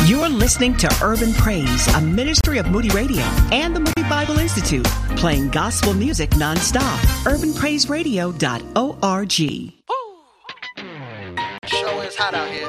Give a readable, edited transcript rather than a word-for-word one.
You're listening to Urban Praise, a ministry of Moody Radio and the Moody Bible Institute, playing gospel music nonstop. UrbanPraiseRadio.org. Show is hot out here.